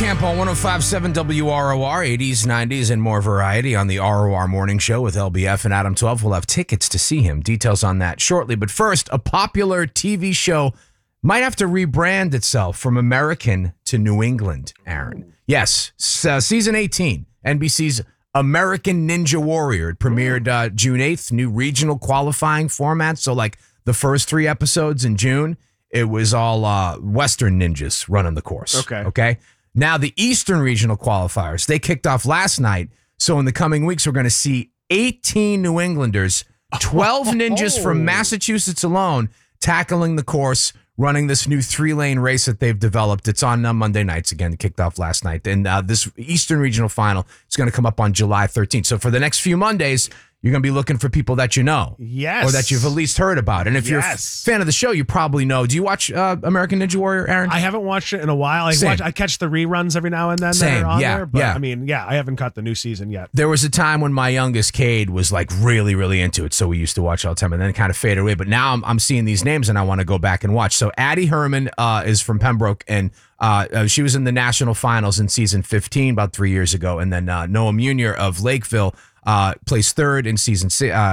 Camp on 105.7 WROR, 80s, 90s, and more variety on the ROR Morning Show with LBF and Adam 12. We'll have tickets to see him. Details on that shortly. But first, a popular TV show might have to rebrand itself from American to New England, Aaron. Yes, season 18, NBC's American Ninja Warrior. It premiered June 8th, new regional qualifying format. So like the first 3 episodes in June, it was all Western ninjas running the course. Okay. Now the Eastern regional qualifiers, they kicked off last night. So in the coming weeks, we're going to see 18 New Englanders, 12 ninjas from Massachusetts alone, tackling the course, running this new 3-lane race that they've developed. It's on Monday nights again. It kicked off last night. And this Eastern regional final is going to come up on July 13th. So for the next few Mondays, you're going to be looking for people that you know. Yes. Or that you've at least heard about. And if you're a fan of the show, you probably know. Do you watch American Ninja Warrior, Aaron? I haven't watched it in a while. I catch the reruns every now and then that are on there. But I mean, I haven't caught the new season yet. There was a time when my youngest Cade was like really, really into it. So we used to watch all the time and then it kind of faded away. But now I'm seeing these names and I want to go back and watch. So Addie Herman is from Pembroke and she was in the national finals in season 15 about 3 years ago. And then Noah Munier of Lakeville placed third in season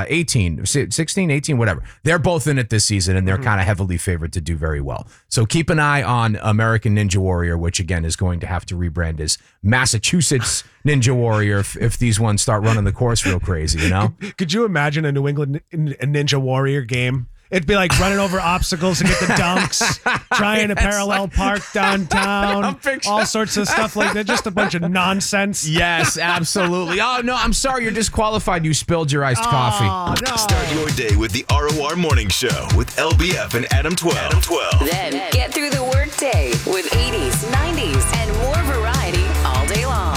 18, 16, 18, whatever. They're both in it this season, and they're kind of heavily favored to do very well. So keep an eye on American Ninja Warrior, which, again, is going to have to rebrand as Massachusetts Ninja Warrior if these ones start running the course real crazy, you know? Could you imagine a New England Ninja Warrior game? It'd be like running over obstacles to get the dunks, trying to parallel park downtown, all sorts of stuff like that. Just a bunch of nonsense. Yes, absolutely. Oh, no, I'm sorry. You're disqualified. You spilled your iced coffee. No. Start your day with the ROR Morning Show with LBF and Adam 12. Then get through the workday with 80s, 90s, and more variety all day long.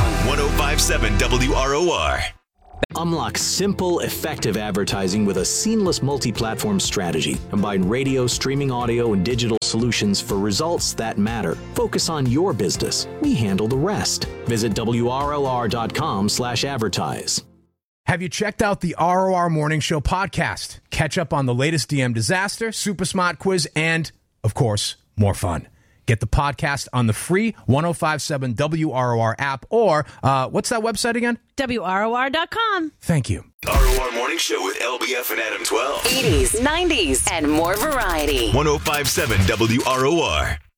105.7 WROR. Unlock simple, effective advertising with a seamless multi-platform strategy. Combine radio, streaming audio, and digital solutions for results that matter. Focus on your business. We handle the rest. Visit WRLR.com/advertise. Have you checked out the ROR Morning Show podcast? Catch up on the latest DM disaster, Super Smart Quiz, and, of course, more fun. Get the podcast on the free 105.7 WROR app or what's that website again? WROR.com. Thank you. ROR Morning Show with LBF and Adam 12. 80s, 90s, and more variety. 105.7 WROR.